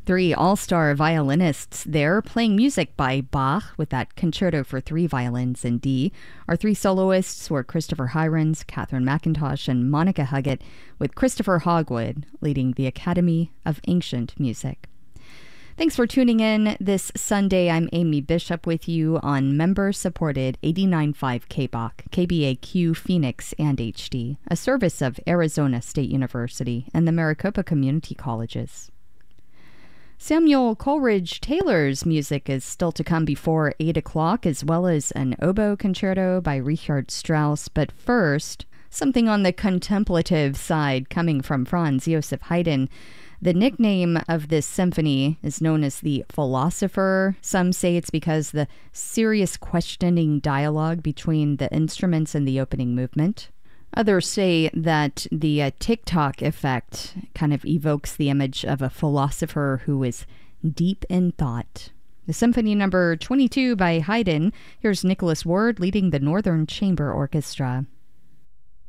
Three all-star violinists there playing music by Bach with that concerto for three violins in D. Our three soloists were Christopher Hirons, Catherine McIntosh, and Monica Huggett, with Christopher Hogwood leading the Academy of Ancient Music. Thanks for tuning in this Sunday. I'm Amy Bishop with you on member-supported 89.5 KBOC, KBAQ Phoenix and HD, a service of Arizona State University and the Maricopa Community Colleges. Samuel Coleridge Taylor's music is still to come before 8 o'clock, as well as an oboe concerto by Richard Strauss. But first, something on the contemplative side coming from Franz Joseph Haydn. The nickname of this symphony is known as the Philosopher. Some say it's because the serious questioning dialogue between the instruments in the opening movement. Others say that the TikTok effect kind of evokes the image of a philosopher who is deep in thought. The Symphony Number 22 by Haydn. Here's Nicholas Ward leading the Northern Chamber Orchestra.